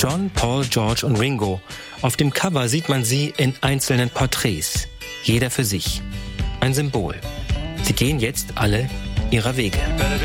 John, Paul, George und Ringo. Auf dem Cover sieht man sie in einzelnen Porträts. Jeder für sich. Ein Symbol. Sie gehen jetzt alle ihrer Wege.